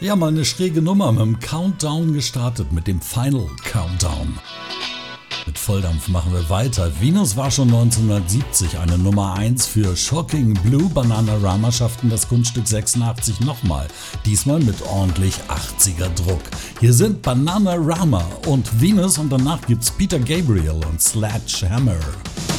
Ja, mal eine schräge Nummer mit dem Countdown gestartet, mit dem Final Countdown. Mit Volldampf machen wir weiter. Venus war schon 1970 eine Nummer 1 für Shocking Blue. Bananarama schafften das Kunststück 86 nochmal, diesmal mit ordentlich 80er Druck. Hier sind Bananarama und Venus und danach gibt's Peter Gabriel und Sledgehammer.